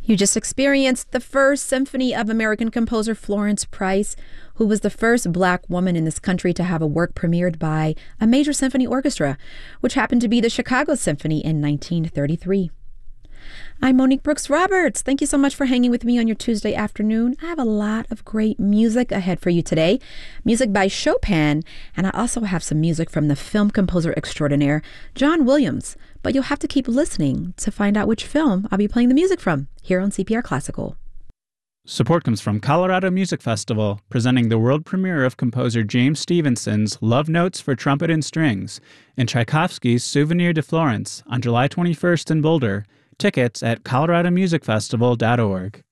You just experienced the First Symphony of American composer Florence Price, who was the first Black woman in this country to have a work premiered by a major symphony orchestra, which happened to be the Chicago Symphony in 1933. I'm Monique Brooks Roberts. Thank you so much for hanging with me on your Tuesday afternoon. I have a lot of great music ahead for you today. Music by Chopin, and I also have some music from the film composer extraordinaire, John Williams. But you'll have to keep listening to find out which film I'll be playing the music from here on CPR Classical. Support comes from Colorado Music Festival, presenting the world premiere of composer James Stevenson's Love Notes for Trumpet and Strings and Tchaikovsky's Souvenir de Florence on July 21st in Boulder. Tickets at coloradomusicfestival.org.